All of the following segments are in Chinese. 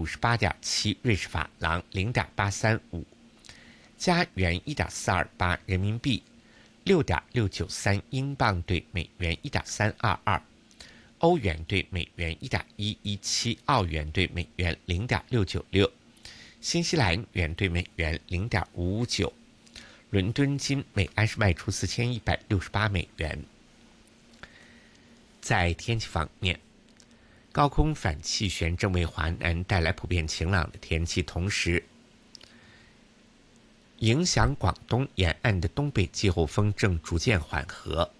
58.7瑞士法郎0.835，加元1.428人民币6.693英镑对美元1.322，欧元对美元1.117，澳元对美元0.696，新西兰元对美元0.559。伦敦金每安士卖出4168美元。在天气方面，高空反气旋正为华南带来普遍晴朗的天气，同时影响广东沿岸的东北季候风正逐渐缓和。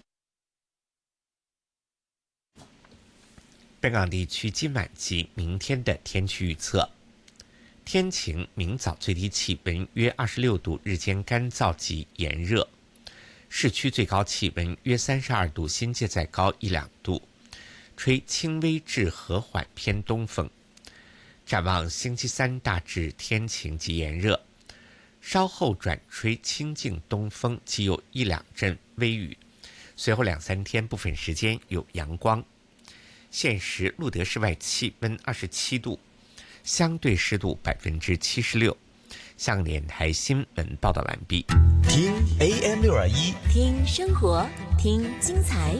本港地区今晚及明天的天气预测：天晴，明早最低气温约26度，日间干燥及炎热，市区最高气温约32度，新界再高1-2度，吹轻微至和缓偏东风。展望星期三大致天晴及炎热，稍后转吹清劲东风，即有1-2阵微雨，随后2-3天部分时间有阳光。现时路德室外气温27度，相对湿度76%。香港电台新闻报道完毕。 听 AM621， 听生活，听精彩。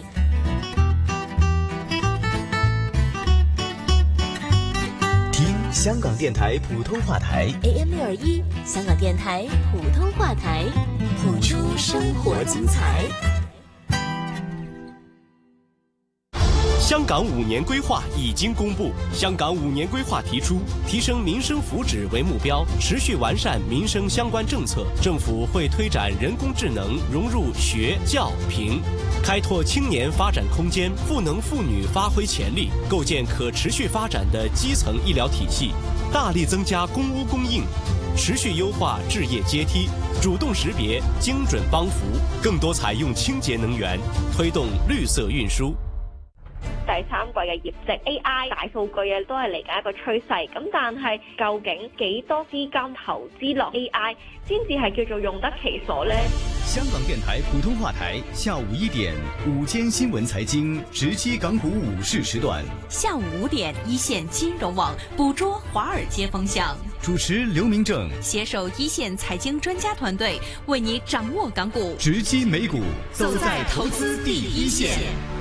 听香港电台普通话台 AM621，香港电台普通话台，谱出生活精彩。 香港5年规划已经公布，香港5年规划提出提升民生福祉为目标，持续完善民生相关政策。政府会推展人工智能融入学教评，开拓青年发展空间，赋能妇女发挥潜力，构建可持续发展的基层医疗体系，大力增加公屋供应，持续优化置业阶梯，主动识別精準幫扶，更多採用清潔能源，推動綠色運輸。 第三季嘅業績 AI 大數據啊，都係嚟緊一個趨勢。咁但係究竟幾多資金投資落 AI 先至係叫做用得其所呢？ 香港電台普通話台下午1點午間新聞財經直擊港股午市時段， 下午5點一線金融網捕捉華爾街風向， 主持劉明正， 攜手一線財經專家團隊，為你掌握港股， 直擊美股， 走在投資第一線。